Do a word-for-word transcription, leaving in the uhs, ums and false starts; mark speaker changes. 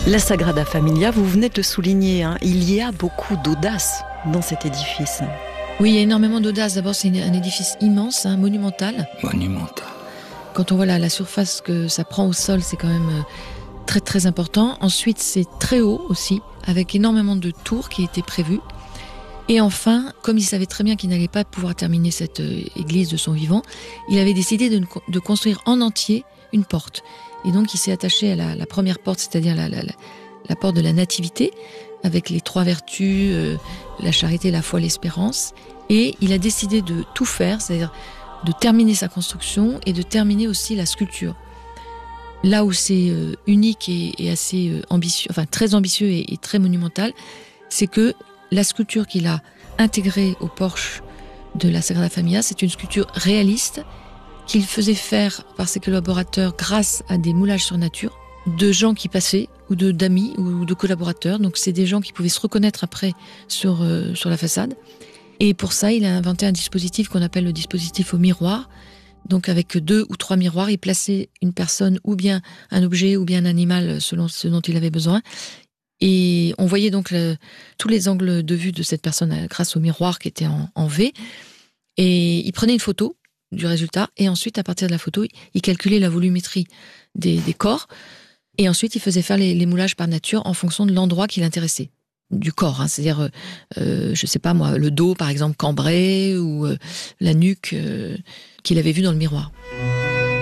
Speaker 1: La Sagrada Familia, vous venez de souligner, hein, il y a beaucoup d'audace dans cet édifice.
Speaker 2: Oui, il y a énormément d'audace. D'abord, c'est un édifice immense, hein, monumental.
Speaker 3: Monumental.
Speaker 2: Quand on voit la, la surface que ça prend au sol, c'est quand même très très important. Ensuite, c'est très haut aussi, avec énormément de tours qui étaient prévues. Et enfin, comme il savait très bien qu'il n'allait pas pouvoir terminer cette église de son vivant, il avait décidé de, de construire en entier une porte. Et donc, il s'est attaché à la, la première porte, c'est-à-dire la, la, la, la porte de la Nativité, avec les trois vertus, euh, la charité, la foi, l'espérance. Et il a décidé de tout faire, c'est-à-dire de terminer sa construction et de terminer aussi la sculpture. Là où c'est euh, unique et, et assez euh, ambitieux, enfin très ambitieux et, et très monumental, c'est que la sculpture qu'il a intégrée au porche de la Sagrada Familia, c'est une sculpture réaliste qu'il faisait faire par ses collaborateurs grâce à des moulages sur nature de gens qui passaient, ou de d'amis, ou de collaborateurs. Donc c'est des gens qui pouvaient se reconnaître après sur, euh, sur la façade. Et pour ça, il a inventé un dispositif qu'on appelle le dispositif au miroir. Donc avec deux ou trois miroirs, il plaçait une personne, ou bien un objet, ou bien un animal, selon ce dont il avait besoin. Et on voyait donc le, tous les angles de vue de cette personne grâce au miroir qui était en, en V. Et il prenait une photo du résultat, et ensuite, à partir de la photo, il calculait la volumétrie des, des corps, et ensuite, il faisait faire les, les moulages par nature en fonction de l'endroit qui l'intéressait, du corps, hein, c'est-à-dire, euh, je sais pas moi, le dos, par exemple, cambré, ou euh, la nuque euh, qu'il avait vue dans le miroir.